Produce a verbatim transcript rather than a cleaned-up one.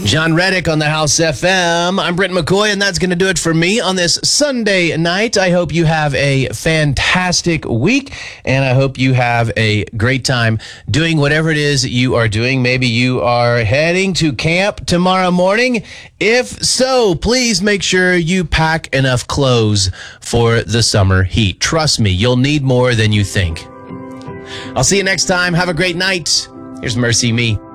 John Reddick on the House F M. I'm Brent McCoy, and that's going to do it for me on this Sunday night. I hope you have a fantastic week, and I hope you have a great time doing whatever it is that you are doing. Maybe you are heading to camp tomorrow morning. If so, please make sure you pack enough clothes for the summer heat. Trust me, you'll need more than you think. I'll see you next time. Have a great night. Here's Mercy Me.